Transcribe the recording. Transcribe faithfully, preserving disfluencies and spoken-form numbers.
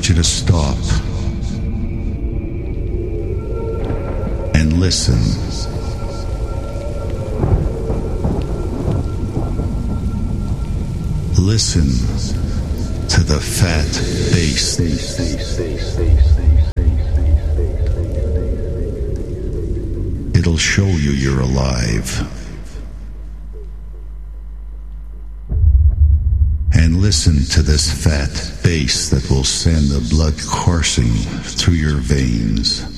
want you to stop and listen. Listen to the fat bass. It'll show you you're alive. And listen to this fat bass that will send the blood coursing through your veins.